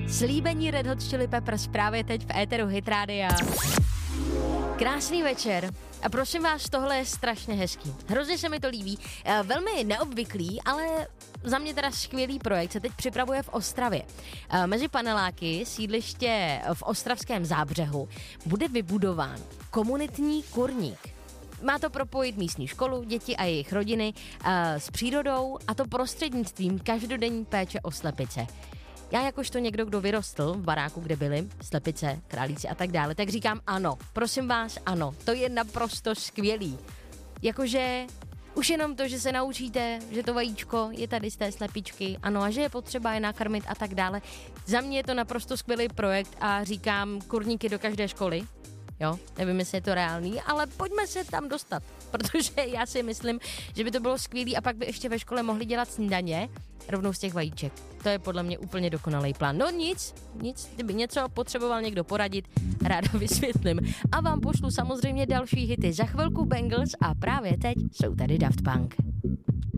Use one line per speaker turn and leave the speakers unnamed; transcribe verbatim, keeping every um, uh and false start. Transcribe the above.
Slíbení Red Hot Chili Peppers právě teď v éteru Hit Rádia. Krásný večer. A prosím vás, tohle je strašně hezký. Hrozně se mi to líbí. Velmi neobvyklý, ale za mě teda skvělý projekt se teď připravuje v Ostravě. Mezi paneláky sídliště v ostravském Zábřehu bude vybudován komunitní kurník. Má to propojit místní školu, děti a jejich rodiny s přírodou, a to prostřednictvím každodenní péče o slepice. Já jakožto někdo, kdo vyrostl v baráku, kde byli slepice, králíci a tak dále, tak říkám ano, prosím vás, ano, to je naprosto skvělý. Jakože už jenom to, že se naučíte, že to vajíčko je tady z té slepičky, ano, a že je potřeba je nakrmit a tak dále. Za mě je to naprosto skvělý projekt a říkám kurníky do každé školy. Jo, nevím, jestli je to reálný, ale pojďme se tam dostat, protože já si myslím, že by to bylo skvělý a pak by ještě ve škole mohli dělat snídaně rovnou z těch vajíček. To je podle mě úplně dokonalý plán. No nic, nic, kdyby něco potřeboval někdo poradit, ráda vysvětlím. A vám pošlu samozřejmě další hity. Za chvilku Bangles a právě teď jsou tady Daft Punk.